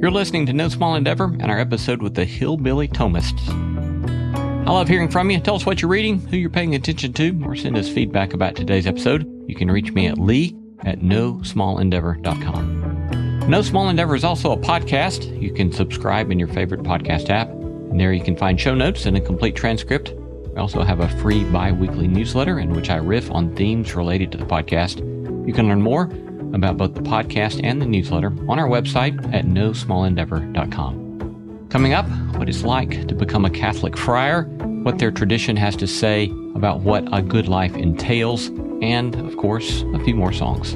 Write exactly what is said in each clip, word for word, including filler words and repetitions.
You're listening to No Small Endeavor and our episode with the Hillbilly Thomists. I love hearing from you. Tell us what you're reading, who you're paying attention to, or send us feedback about today's episode. You can reach me at lee at no small endeavor dot com. No Small Endeavor is also a podcast. You can subscribe in your favorite podcast app, and there you can find show notes and a complete transcript. We also have a free bi-weekly newsletter in which I riff on themes related to the podcast. You can learn more about both the podcast and the newsletter on our website at no small endeavor dot com. Coming up, what it's like to become a Catholic friar, what their tradition has to say about what a good life entails, and, of course, a few more songs.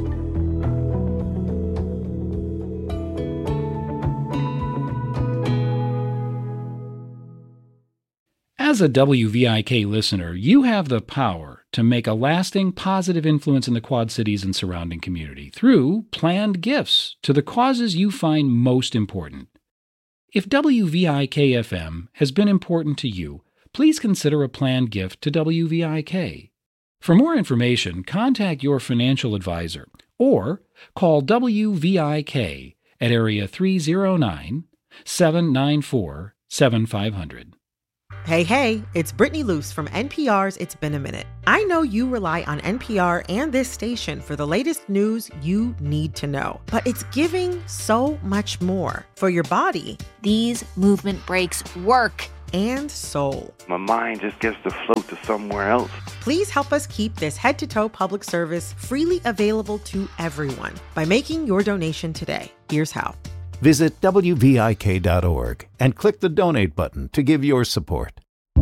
As a W V I K listener, you have the power to make a lasting positive influence in the Quad Cities and surrounding community through planned gifts to the causes you find most important. If W V I K F M has been important to you, please consider a planned gift to W V I K. For more information, contact your financial advisor or call W V I K at area three oh nine, seven nine four, seven five zero zero. Hey, hey, it's Brittany Luce from N P R's It's Been a Minute. I know you rely on N P R and this station for the latest news you need to know, but it's giving so much more for your body. These movement breaks work. And soul. My mind just gets to float to somewhere else. Please help us keep this head-to-toe public service freely available to everyone by making your donation today. Here's how. Visit W V I K dot org and click the donate button to give your support.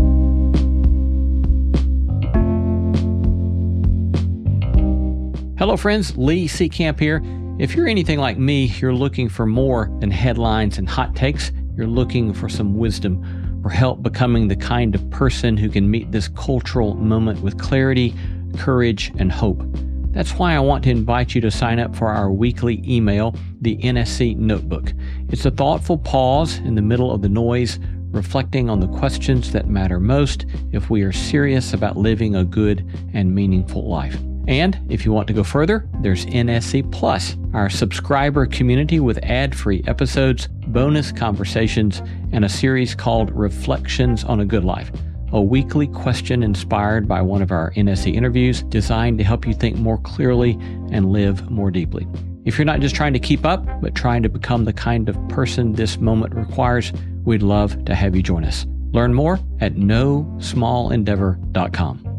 Hello friends, Lee Seacamp here. If you're anything like me, you're looking for more than headlines and hot takes. You're looking for some wisdom or help becoming the kind of person who can meet this cultural moment with clarity, courage, and hope. That's why I want to invite you to sign up for our weekly email, the N S C Notebook. It's a thoughtful pause in the middle of the noise, reflecting on the questions that matter most if we are serious about living a good and meaningful life. And if you want to go further, there's N S C Plus, our subscriber community with ad-free episodes, bonus conversations, and a series called Reflections on a Good Life, a weekly question inspired by one of our N S C interviews designed to help you think more clearly and live more deeply. If you're not just trying to keep up, but trying to become the kind of person this moment requires, we'd love to have you join us. Learn more at no small endeavor dot com.